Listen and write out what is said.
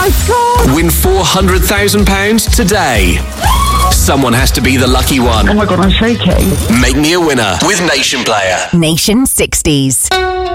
my God! Win £400,000 today. Someone has to be the lucky one. Oh my God, I'm shaking. Make me a winner with Nation Player. Nation 60s.